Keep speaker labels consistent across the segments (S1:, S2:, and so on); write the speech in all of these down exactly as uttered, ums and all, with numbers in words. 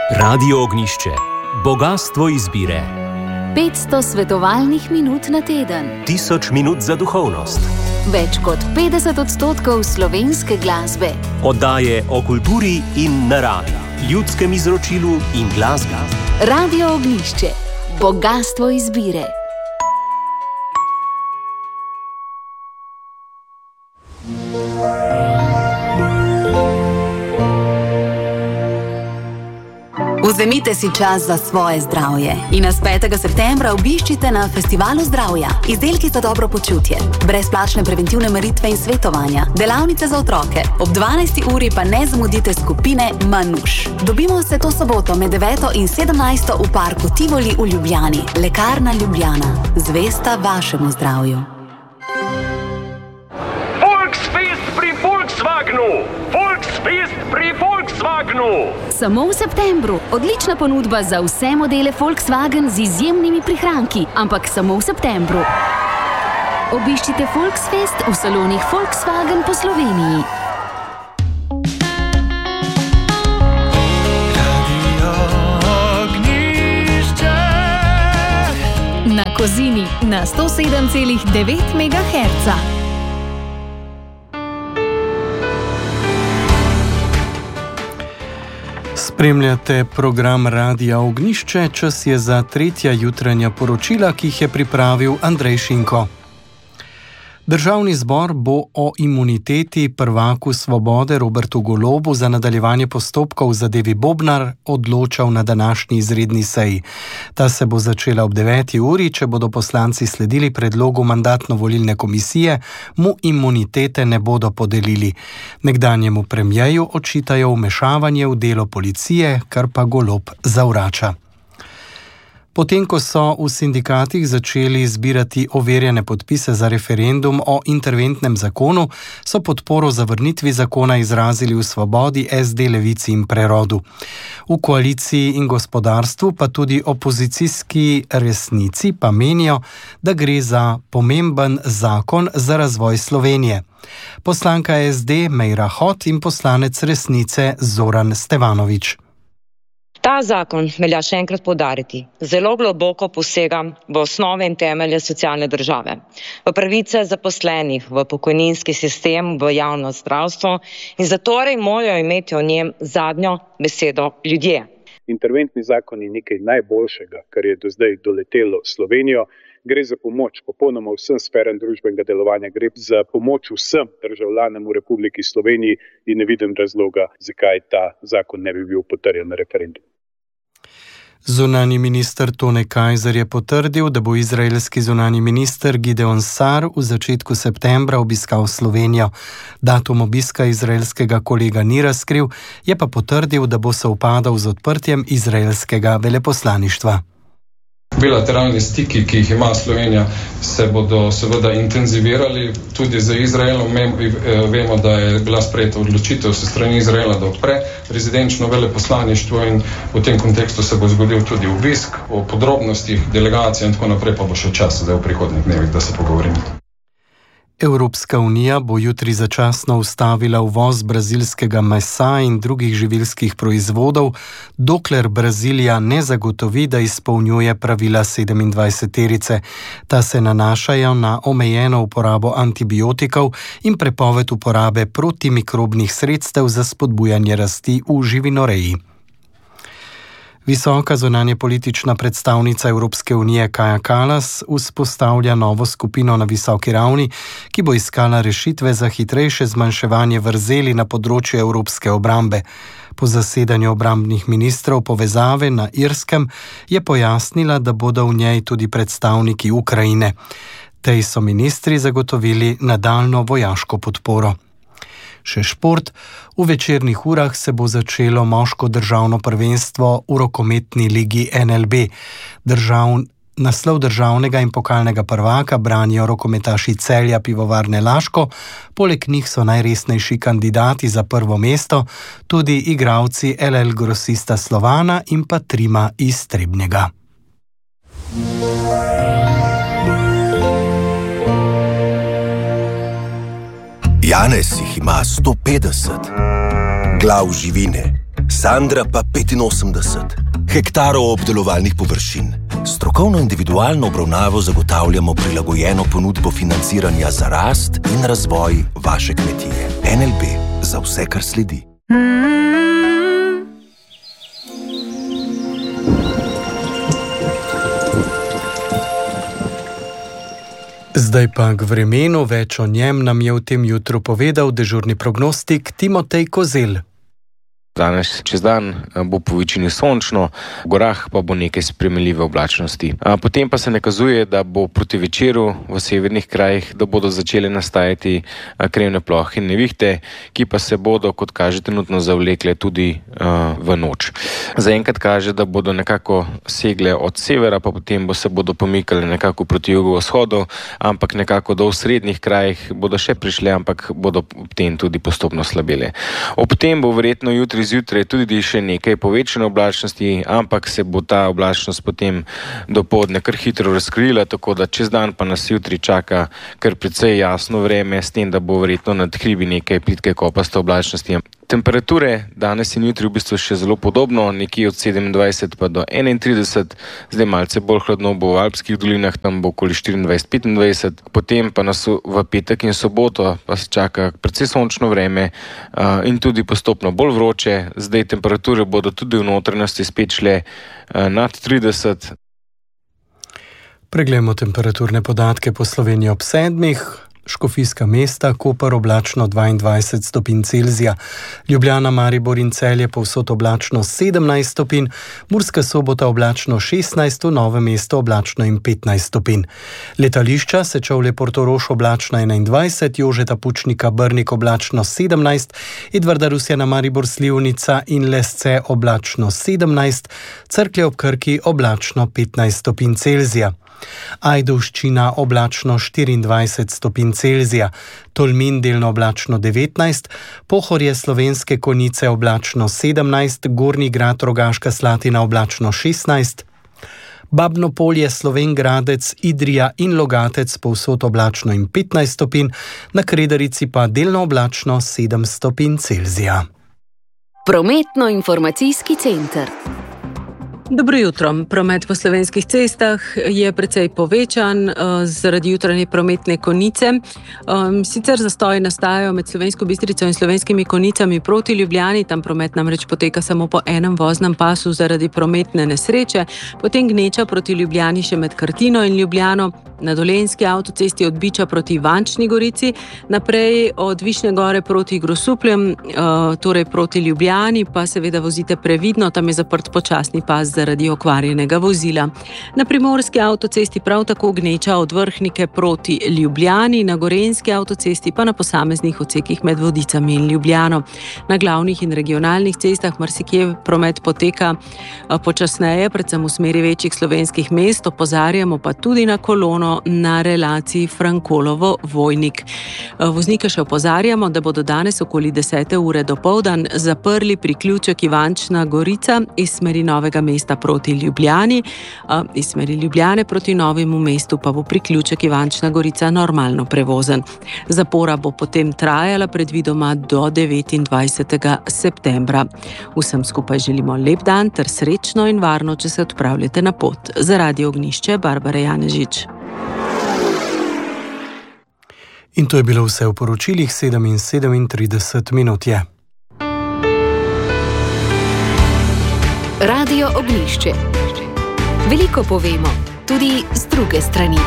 S1: Radio Ognjišče. Bogastvo izbire.
S2: petsto svetovalnih minut na teden.
S1: Tisoč minut za duhovnost.
S2: Več kot petdeset odstotkov slovenske glasbe.
S1: Oddaje o kulturi in naravi, ljudskem izročilu in glasbi.
S2: Radio Ognjišče. Bogastvo izbire.
S3: Vzemite si čas za svoje zdravje in nas petega septembra obiščite na Festivalu zdravja. Izdelki za dobro počutje, brezplačne preventivne meritve in svetovanja, delavnice za otroke. Ob dvanajsti uri pa ne zamudite skupine Manuš. Dobimo se to soboto med deveto in sedemnajsto v parku Tivoli v Ljubljani. Lekarna Ljubljana. Zvesta vašemu zdravju.
S4: Volksfest pri Volkswagenu! Volksfest pri Volkswagenu!
S2: Samo v septembru. Odlična ponudba za vse modele Volkswagen z izjemnimi prihranki, ampak samo v septembru. Obiščite Volksfest v salonih Volkswagen po Sloveniji. Na Kozini na sto sedem celih devet megaherca.
S5: Spremljate program Radia Ognjišče, čas je za tretja jutranja poročila, ki jih je pripravil Andrej Šinko. Državni zbor bo o imuniteti prvaku Svobode Robertu Golobu za nadaljevanje postopkov v zadevi Bobnar odločal na današnji izredni seji. Ta se bo začela ob deveti uri, če bodo poslanci sledili predlogu mandatno-volilne komisije, mu imunitete ne bodo podelili. Nekdanjemu premierju očitajo vmešavanje v delo policije, kar pa Golob zavrača. Potem, ko so v sindikatih začeli zbirati overjene podpise za referendum o interventnem zakonu, so podporo zavrnitvi zakona izrazili v Svobodi, es de, Levici in Prerodu. V Koaliciji in Gospodarstvu pa tudi opozicijski Resnici pa menijo, da gre za pomemben zakon za razvoj Slovenije. Poslanka es de Meira Hot in poslanec Resnice Zoran Stevanovič.
S6: Ta zakon, velja še enkrat poudariti, zelo globoko posega v osnove in temelje socialne države, v pravice zaposlenih, v pokojninski sistem, v javno zdravstvo in zatorej morajo imeti o njem zadnjo besedo ljudje.
S7: Interventni zakon je nekaj najboljšega, kar je do zdaj doletelo Slovenijo. Gre za pomoč popolnoma vsem sferam družbenega delovanja, gre za pomoč vsem državljanom v Republiki Sloveniji in ne vidim razloga, zakaj ta zakon ne bi bil potrjen na referendum.
S5: Zunanji minister Tone Kajzer je potrdil, da bo izraelski zunanji minister Gideon Sar v začetku septembra obiskal Slovenijo. Datum obiska izraelskega kolega ni razkril, je pa potrdil, da bo sovpadal z odprtjem izraelskega veleposlaništva.
S8: Bilateralni stiki, ki jih ima Slovenija, se bodo seveda intenzivirali. Tudi za Izraelom vemo, da je bila sprejeta odločitev se strani Izraela, da odpre rezidenčno veleposlaništvo in v tem kontekstu se bo zgodil tudi obisk. O podrobnostih delegacije in tako naprej pa bo še čas zdaj v prihodnjih dnevih, da se pogovorimo.
S5: Evropska unija bo jutri začasno ustavila uvoz brazilskega mesa in drugih živilskih proizvodov, dokler Brazilija ne zagotovi, da izpolnjuje pravila sedemindvajseterice. Ta se nanašajo na omejeno uporabo antibiotikov in prepoved uporabe protimikrobnih sredstev za spodbujanje rasti v živinoreji. Visoka zunanjepolitična predstavnica Evropske unije Kaja Kallas vzpostavlja novo skupino na visoki ravni, ki bo iskala rešitve za hitrejše zmanjševanje vrzeli na področju evropske obrambe. Po zasedanju obrambnih ministrov povezave na Irskem je pojasnila, da bodo v njej tudi predstavniki Ukrajine. Tej so ministri zagotovili nadaljnjo vojaško podporo. Še šport. V večernih urah se bo začelo moško državno prvenstvo v rokometni ligi en el be. Držav, naslov državnega in pokalnega prvaka branijo rokometaši Celja Pivovarne Laško, poleg njih so najresnejši kandidati za prvo mesto tudi igralci el el Grosista Slovana in pa Trima iz Trebnjega.
S9: Janez jih ima sto petdeset, glav živine, Sandra pa petinosemdeset. Hektarov obdelovalnih površin. Strokovno individualno obravnavo zagotavljamo prilagojeno ponudbo financiranja za rast in razvoj vaše kmetije. N L B za vse, kar sledi.
S5: Zdaj pa k vremenu, več o njem nam je v tem jutru povedal dežurni prognostik Timotej Kozel.
S10: Danes čez dan bo po večini sončno, v gorah pa bo nekaj spremenljive oblačnosti. Potem pa se nakazuje, da bo proti večeru v severnih krajih, da bodo začele nastajati krevne plohe in nevihte, ki pa se bodo, kot kaže, trenutno zavlekle tudi uh, v noč. Zaenkrat kaže, da bodo nekako segle od severa, pa potem bo se bodo pomikale nekako proti jugovzhodu, ampak nekako do v srednjih krajih bodo še prišle, ampak bodo potem tudi postopno slabele. Ob tem bo verjetno jutri zjutraj tudi še nekaj povečane oblačnosti, ampak se bo ta oblačnost potem dopoldne kar hitro razkrila, tako da čez dan pa nas jutri čaka kar precej jasno vreme, s tem, da bo verjetno nad hribi nekaj plitke kopaste oblačnosti. Temperature danes in jutri v bistvu še zelo podobno, nekje od sedemindvajset pa do enaintrideset, zdaj malce bolj hladno bo v alpskih dolinah, tam bo okoli štiriindvajset petindvajset, potem pa nas v petek in soboto pa se čaka precej sončno vreme uh, in tudi postopno bolj vroče, zdaj temperature bodo tudi v notranjosti spet šle uh, nad trideset.
S5: Preglejmo temperaturne podatke po Sloveniji ob sedmih. Škofijska mesta, Koper oblačno dvaindvajset stopinj Celzija, Ljubljana, Maribor in Celje povsod oblačno sedemnajst stopinj, Murska Sobota oblačno šestnajst, v Novem mestu oblačno in petnajst stopinj. Letališča, Sečovlje, Portorož oblačno enaindvajset, Jožeta Pučnika, Brnik oblačno sedemnajst, Edvarda Rusjana, Maribor, Slivnica in Lesce oblačno sedemnajst, Cerklje ob Krki oblačno petnajst stopinj Celzija. Ajdovščina oblačno štiriindvajset stopinj Celzija, Tolmin delno oblačno devetnajst, Pohorje, Slovenske Konjice oblačno sedemnajst, Gornji Grad, Rogaška Slatina oblačno šestnajst, Babno Polje, Slovenj Gradec, Idrija in Logatec povsod oblačno in petnajst stopinj, na Kredarici pa delno oblačno sedem stopinj Celzija.
S2: Prometno-informacijski center.
S11: Dobro jutro. Promet po slovenskih cestah je precej povečan uh, zaradi jutranje prometne konice. Um, sicer zastoji nastajajo med Slovensko Bistrico in Slovenskimi Konjicami proti Ljubljani, tam promet namreč poteka samo po enem voznem pasu zaradi prometne nesreče, potem gneča proti Ljubljani še med Krtino in Ljubljano, na Dolenjski avtocesti od Biča proti Ivančni Gorici, naprej od Višnje Gore proti Grosupljem, uh, torej proti Ljubljani, pa seveda vozite previdno, tam je zaprt počasni pas zaradi okvarjenega vozila. Na Primorski avtocesti prav tako gneča od Vrhnike proti Ljubljani, na Gorenjski avtocesti pa na posameznih odsekih med Vodicami in Ljubljano. Na glavnih in regionalnih cestah marsikje promet poteka počasneje, predvsem v smeri večjih slovenskih mest, opozarjamo pa tudi na kolono na relaciji Frankolovo-Vojnik. Voznike še opozarjamo, da bodo danes okoli desete ure dopoldan zaprli priključek Ivančna Gorica iz smeri Novega mesta proti Ljubljani, iz smeri Ljubljane proti Novemu mestu pa bo priključek Ivančna Gorica normalno prevozen. Zapora bo potem trajala predvidoma do devetindvajsetega septembra. Vsem skupaj želimo lep dan ter srečno in varno, če se odpravljate na pot. Za Radio Ognjišče, Barbara Janežič.
S5: In to je bilo vse v poročilih, sedem in sedemintrideset minut je.
S2: Radio Ognjišče. Veliko povemo, tudi z druge strani.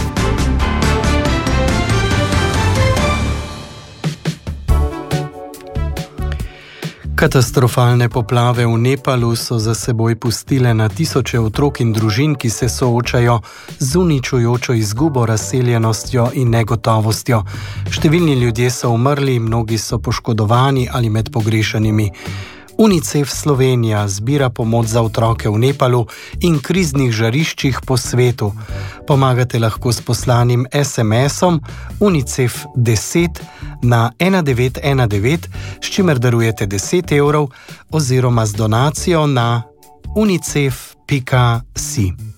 S5: Katastrofalne poplave v Nepalu so za seboj pustile na tisoče otrok in družin, ki se soočajo z uničujočo izgubo, razseljenostjo in negotovostjo. Številni ljudje so umrli, mnogi so poškodovani ali med pogrešanimi. UNICEF Slovenija zbira pomoč za otroke v Nepalu in kriznih žariščih po svetu. Pomagate lahko s poslanim es em esom UNICEF deset na ena devet ena devet, s čimer darujete deset evrov, oziroma z donacijo na unicef pika si.